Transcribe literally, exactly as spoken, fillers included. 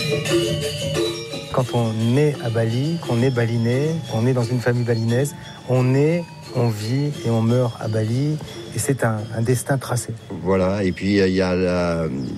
Quand on est à Bali, qu'on est balinais, qu'on est dans une famille balinaise, on est, on vit et on meurt à Bali. Et c'est un, un destin tracé. Voilà, et puis il y a la,